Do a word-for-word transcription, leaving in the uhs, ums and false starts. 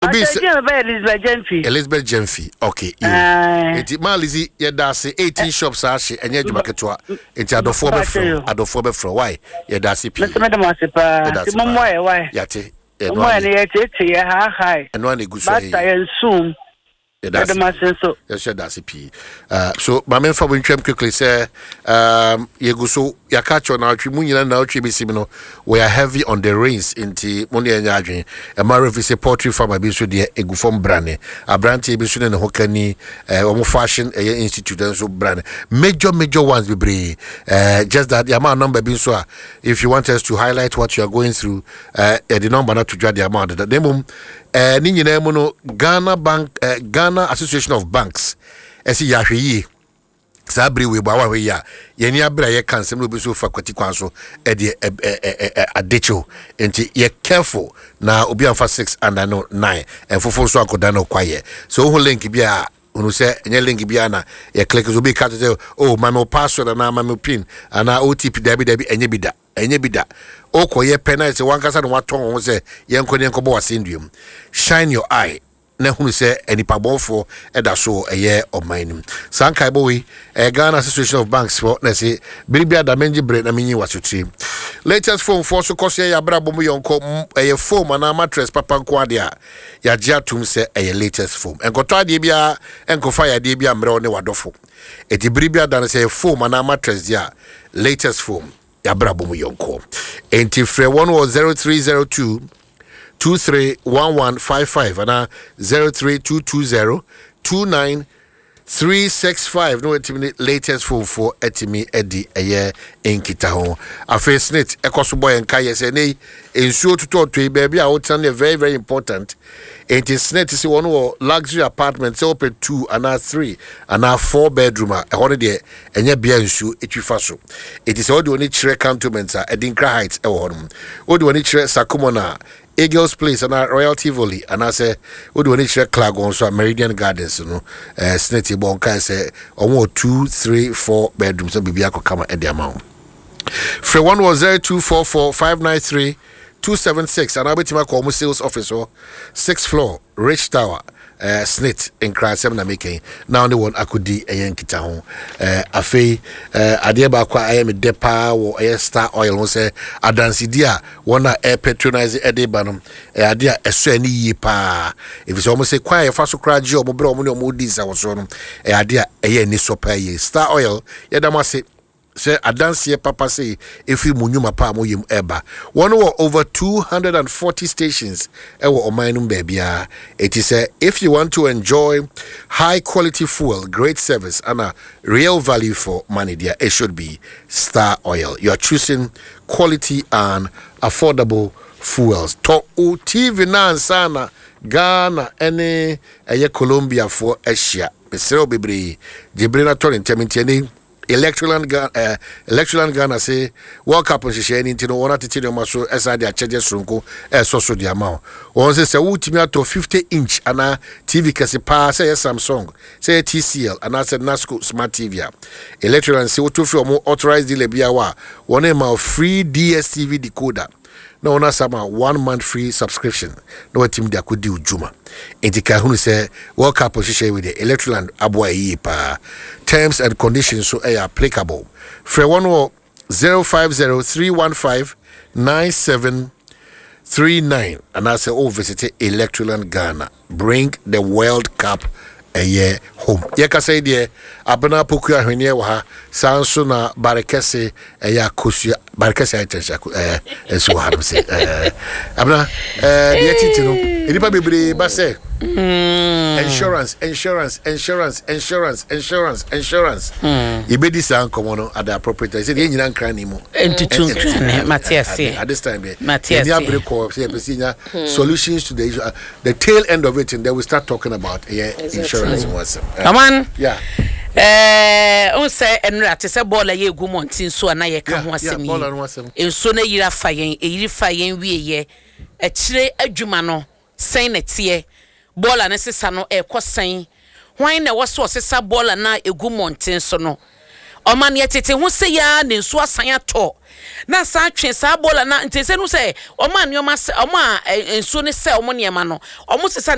be Elizabeth Jenfi. Elizabeth Jenfi. Okay. Eti Malizi yedase eighteen shops ashi enye dwumaketwa. Eti adofo be fro, adofo be fro. Why? Yedase pi. Mr. Madam Asipa. Ti momo e why? Yate. Momo e yete te ha ha. Eno ani guso e. Bata en zoom. That's so. Yes, that's a P. Uh, so, my main for quickly say, um, Yeguso, Yakacho, now, Trimunia, now, Tribisimo, we are heavy on the rains in the Money and Yadrin. A marriage is a poultry farm, a bisu, dear, a gufom brand, a brand bisu and Hokani, uh, fashion, a institute, and so brand. Major, major ones be brave. Uh, just that the amount number being so. If you want us to highlight what you are going through, uh, the number not to judge the amount. The demo. Eh ni nyina mu no Ghana Bank uh, Ghana Association of Banks esi ya hweyi sabri we ba wa hweyi a ye ni abra ye kan sem no bi so fa kwati kwan so e de adecho enti ye careful na obi amfa six and no nine and fofo so akoda no kwaye so ho link bi a unu se nye link bi ana ye click so bi ka to say oh my password na my pin ana O T P dabi dabi enye bi da enye bi da okoye penalty wankasa no waton ho se yenkoni enkobo wasenduem shine your eye na hunu se enipa bonfo eda so eye omanim sankai boy e Ghana Association of Banks for na se biribia da menji bre na menyi wasotri latest phone for so kose ya brabo mu yonko eye phone na mattress papa nko ade a ya gia tum se eye latest phone enkoto ade bia enkofa ya ade bia mre one wadofo eti biribia da na se phone na mattress dia latest phone ya brabo mu yonko enti free one was zero three zero two two three one one five five and zero three two two zero two nine three six five no etimi latest phone for etimi edi eye enkita ho afa snit ekoso boy enka yese nei ensuo tuto to baby a wotan very very important. It is snit is one luxury apartment so open two and a three and a four bedroom a holiday enye bia nsu etwifa so. It is all the only chere cantonments a Edinkra Heights e wo honum. All the only chere Sakumona Eagles Place and a Royalty Valley and I say we do any check Clagon so Meridian Gardens no uh snitty bonka say almost two three four bedrooms so bibia ko kama e the amount. Free one was zero two four four five nine three two seven six and abetima ko mo sales officer sixth floor Rich Tower uh snit in cry seven na making now the one akudi eyen kita ho uh afi uh ade ba kwa ayem depa wo air Star Oil no say adansi dia wona air patronize ede ba no ade a eso ani yi pa if so mo say kwa ye fa so kra ji omo bra omo ne omo di sa wo so no ade a eye ni so pa ye Star Oil ye da ma say say adansi papa say if you munyuma pa mo yim eba one were over two hundred forty stations e wo omanum babia it is say if you want to enjoy high quality fuel great service and a real value for money there it should be Star Oil. You are choosing quality and affordable fuels to T V na sana Ghana any eye Colombia for Asia besero bebre jibrina to intermittent Electroland Ghana, uh, Electroland Ghana say World Cup on share into no one attitude of muscle as I their charges runko as so so the amount. One says a ultimate to fifty inch and a T V kasi pa say Samsung, say T C L and I said Nasco Smart T V. Electroland say what to feel more authorized dealer biawa one name free D S T V decoder. No na sama one month free subscription. No team dia could do Juma. Intika hunu say World Cup position with the Electroland abwa yi pa. Terms and conditions so are applicable. For one zero five zero three one five nine seven three nine and I say oh visit Electroland Ghana. Bring the World Cup a year home. Yeka say there abana poku ahwenye wa ha sanso na barekese eya kosu barekese atensha eh eso ha no say eh abana eh the titino enipa bebre ba say insurance insurance insurance insurance insurance insurance ibedi san komo no at the appropriate time say the nyina nkran ni mo entitu Matthias at this time be Matthias the abre ko say person solutions to the issue uh, the tail end of it and then we start talking about yeah, insurance was uh, come on yeah eh on say enra te say ball ye gu montin so na ye ka ho asem yi enso na yira fa yen e yiri fa yen wieye e kire adwuma no sen na tie ball na sesa no e kosan hwan na woso sesa ball na egu montin so no o man ye tete ho se ya ne nso asan ato na sa twen sa ball na ntese no se o man yo ma se o ma enso ne se o mo ne ma no o mo sesa